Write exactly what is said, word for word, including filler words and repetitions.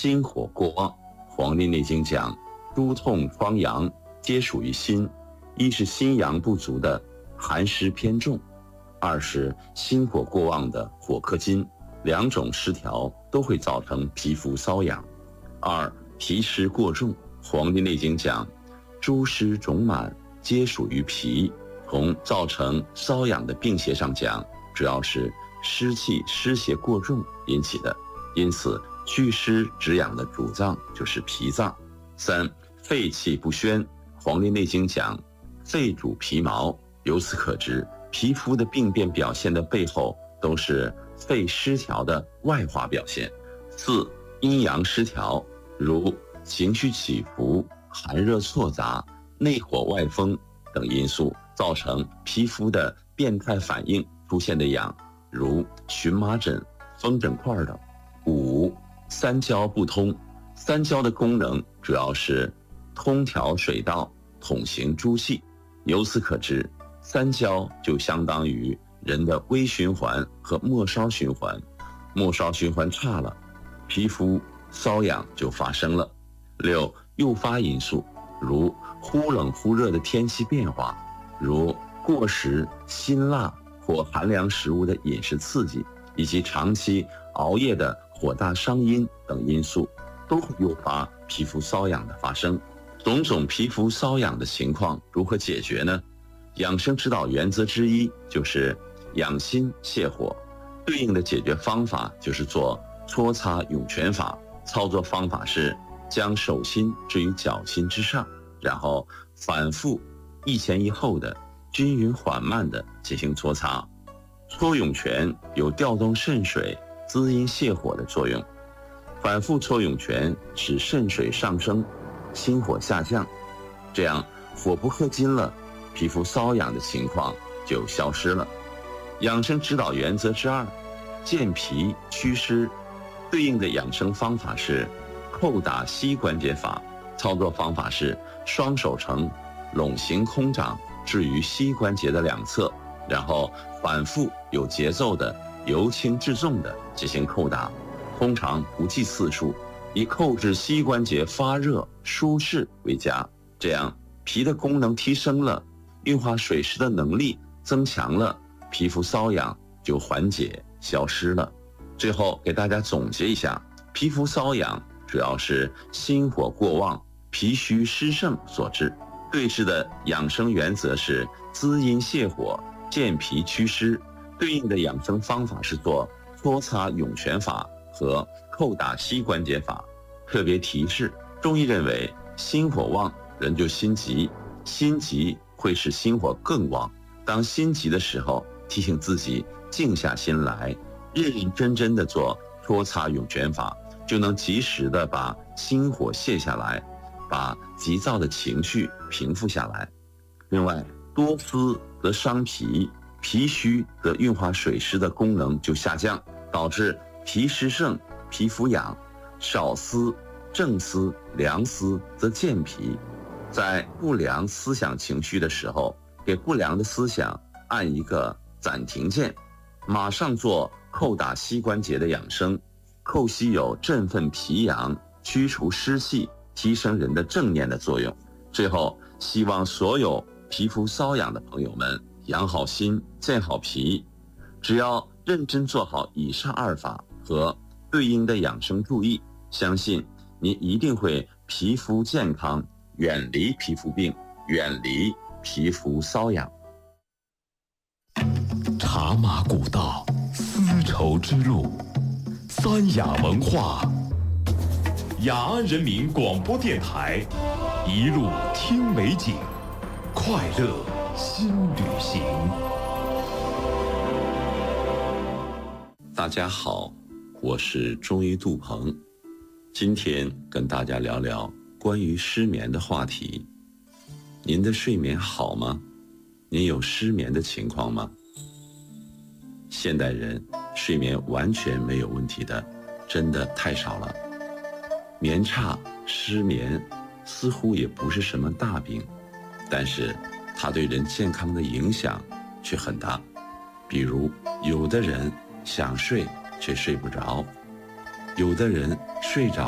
心火过旺，《黄帝内经》讲，诸痛疮疡皆属于心，一是心阳不足的寒湿偏重，二是心火过旺的火克金，两种失调都会造成皮肤瘙痒。二，脾湿过重，《黄帝内经》讲，诸湿肿满皆属于脾，从造成瘙痒的病邪上讲，主要是湿气湿邪过重引起的，因此祛湿止痒的主脏就是脾脏。三，肺气不宣，《黄帝内经》讲，肺主皮毛，由此可知，皮肤的病变表现的背后都是肺失调的外化表现。四，阴阳失调，如情绪起伏、寒热错杂、内火外风等因素，造成皮肤的变态反应出现的痒，如荨麻疹、风疹块等。五，三焦不通，三焦的功能主要是通调水道、统行诸气，由此可知，三焦就相当于人的微循环和末梢循环，末梢循环差了，皮肤瘙痒就发生了。六，诱发因素，如忽冷忽热的天气变化，如过食辛辣或寒凉食物的饮食刺激，以及长期熬夜的火大伤阴等因素，都会诱发皮肤瘙痒的发生。种种皮肤瘙痒的情况如何解决呢？养生指导原则之一就是养心泻火，对应的解决方法就是做搓擦涌泉法，操作方法是将手心置于脚心之上，然后反复一前一后的均匀缓慢的进行搓擦。搓涌泉有调动肾水、滋阴泻火的作用，反复搓涌泉使肾水上升，心火下降，这样火不克金了，皮肤瘙痒的情况就消失了。养生指导原则之二，健脾祛湿，对应的养生方法是叩打膝关节法，操作方法是双手呈拢形空掌置于膝关节的两侧，然后反复有节奏的由轻至重的进行叩打，通常不计次数，以叩至膝关节发热舒适为佳，这样脾的功能提升了，运化水湿的能力增强了，皮肤瘙痒就缓解消失了。最后给大家总结一下，皮肤瘙痒主要是心火过旺、脾虚湿盛所致，对治的养生原则是滋阴泻火、健脾祛湿，对应的养生方法是做搓擦涌泉法和叩打膝关节法。特别提示，中医认为心火旺人就心急，心急会使心火更旺，当心急的时候，提醒自己静下心来，认认真真的做搓擦涌泉法，就能及时的把心火泄下来，把急躁的情绪平复下来。另外，多思则伤脾，脾虚则运化水湿的功能就下降，导致脾湿盛、皮肤痒。少思、正思、良思则健脾。在不良思想情绪的时候，给不良的思想按一个暂停键，马上做叩打膝关节的养生。叩膝有振奋脾阳、驱除湿气、提升人的正念的作用。最后，希望所有皮肤瘙痒的朋友们养好心、健好脾，只要认真做好以上二法和对应的养生注意，相信你一定会皮肤健康，远离皮肤病，远离皮肤瘙痒。 茶马古道，丝绸之路，三雅文化，雅安人民广播电台，一路听美景，快乐新旅行。 大家好，我是中医杜鹏，今天跟大家聊聊关于失眠的话题。您的睡眠好吗？您有失眠的情况吗？现代人睡眠完全没有问题的真的太少了，眠差、失眠似乎也不是什么大病，但是它对人健康的影响却很大。比如有的人想睡却睡不着，有的人睡着